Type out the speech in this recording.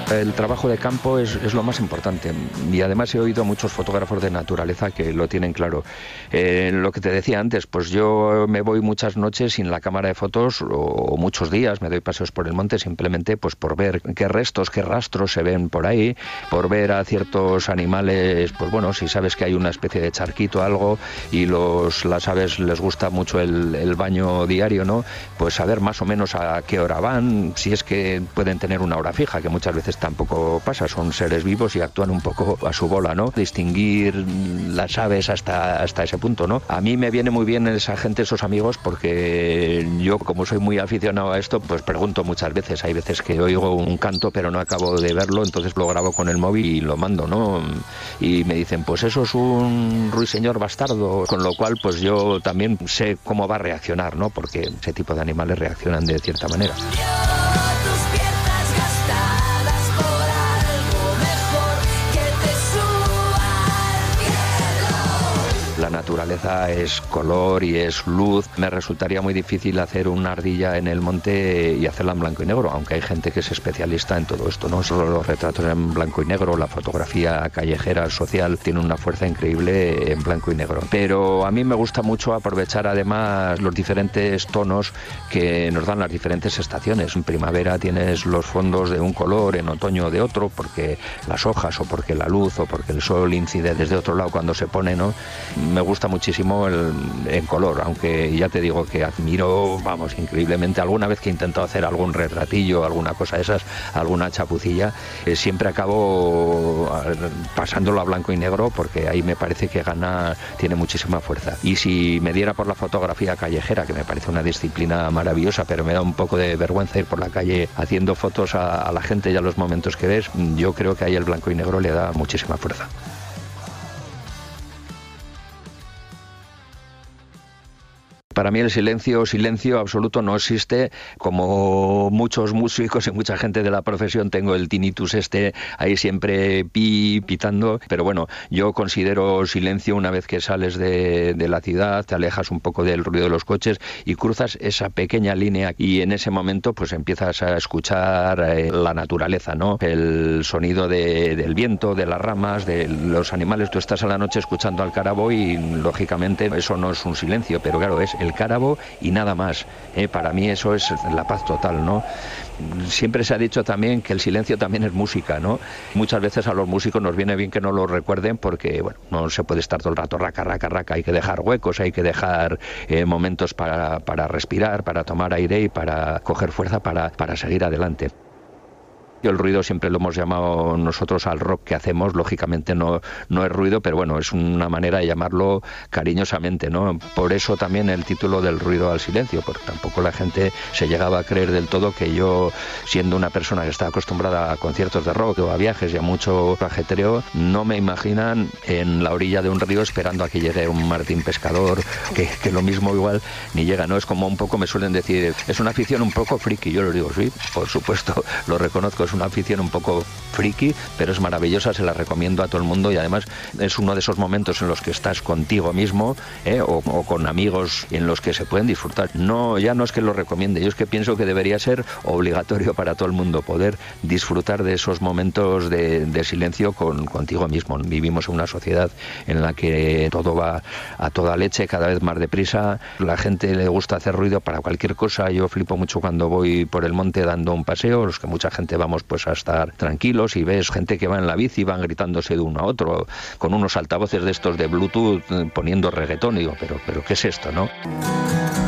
El trabajo de campo es lo más importante y además he oído a muchos fotógrafos de naturaleza que lo tienen claro. Lo que te decía antes, pues yo me voy muchas noches sin la cámara de fotos o muchos días, me doy paseos por el monte simplemente pues por ver qué restos, qué rastros se ven por ahí, por ver a ciertos animales, pues bueno, si sabes que hay una especie de charquito o algo y las aves les gusta mucho el baño diario, ¿no? Pues saber más o menos a qué hora van, si es que pueden tener una hora fija, que muchas veces tampoco pasa, son seres vivos y actúan un poco a su bola, ¿no? Distinguir las aves hasta ese punto, ¿no? A mí me viene muy bien esa gente, esos amigos, porque yo, como soy muy aficionado a esto, pues pregunto muchas veces. Hay veces que oigo un canto pero no acabo de verlo, entonces lo grabo con el móvil y lo mando, ¿no? Y me dicen, pues eso es un ruiseñor bastardo, con lo cual pues yo también sé cómo va a reaccionar, ¿no? Porque ese tipo de animales reaccionan de cierta manera. La naturaleza es color y es luz. Me resultaría muy difícil hacer una ardilla en el monte y hacerla en blanco y negro, aunque hay gente que es especialista en todo esto, no solo los retratos en blanco y negro, la fotografía callejera, social, tiene una fuerza increíble en blanco y negro. Pero a mí me gusta mucho aprovechar además los diferentes tonos que nos dan las diferentes estaciones. En primavera tienes los fondos de un color, en otoño de otro, porque las hojas o porque la luz o porque el sol incide desde otro lado cuando se pone, ¿no? Me gusta muchísimo en color, aunque ya te digo que admiro, vamos, increíblemente. Alguna vez que he intentado hacer algún retratillo, alguna cosa de esas, alguna chapucilla, siempre acabo pasándolo a blanco y negro porque ahí me parece que tiene muchísima fuerza. Y si me diera por la fotografía callejera, que me parece una disciplina maravillosa, pero me da un poco de vergüenza ir por la calle haciendo fotos a la gente y a los momentos que ves, yo creo que ahí el blanco y negro le da muchísima fuerza. Para mí el silencio absoluto no existe. Como muchos músicos y mucha gente de la profesión tengo el tinnitus ahí siempre pitando, pero bueno, yo considero silencio una vez que sales de la ciudad, te alejas un poco del ruido de los coches y cruzas esa pequeña línea y en ese momento pues empiezas a escuchar la naturaleza, ¿no? El sonido del viento, de las ramas, de los animales. Tú estás a la noche escuchando al cárabo y lógicamente eso no es un silencio, pero claro, es el cárabo y nada más. Para mí eso es la paz total, ¿no? Siempre se ha dicho también que el silencio también es música, ¿no? Muchas veces a los músicos nos viene bien que no lo recuerden porque, bueno, no se puede estar todo el rato raca, hay que dejar huecos, hay que dejar momentos para respirar, para tomar aire y para coger fuerza para seguir adelante. El ruido siempre lo hemos llamado nosotros al rock que hacemos, lógicamente no es ruido, pero bueno, es una manera de llamarlo cariñosamente, ¿no? Por eso también el título del ruido al silencio, porque tampoco la gente se llegaba a creer del todo que yo, siendo una persona que está acostumbrada a conciertos de rock o a viajes y a mucho ajetreo, no me imaginan en la orilla de un río esperando a que llegue un martín pescador, que lo mismo igual ni llega, ¿no? Es como un poco, me suelen decir, es una afición un poco friki. Yo les digo, sí, por supuesto, lo reconozco, es una afición un poco friki, pero es maravillosa, se la recomiendo a todo el mundo y además es uno de esos momentos en los que estás contigo mismo o con amigos en los que se pueden disfrutar. Ya no es que lo recomiende, yo es que pienso que debería ser obligatorio para todo el mundo poder disfrutar de esos momentos de silencio contigo mismo. Vivimos en una sociedad en la que todo va a toda leche, cada vez más deprisa, la gente le gusta hacer ruido para cualquier cosa. Yo flipo mucho cuando voy por el monte dando un paseo, los que mucha gente vamos pues a estar tranquilos y ves gente que va en la bici, van gritándose de uno a otro con unos altavoces de estos de Bluetooth poniendo reggaetón y digo, pero ¿qué es esto, no?